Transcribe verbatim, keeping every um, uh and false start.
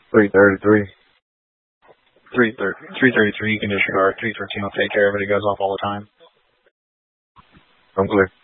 three thirty-three. three thirty-three, you can disregard. three thirteen will take care of it. It goes off all the time. I'm clear.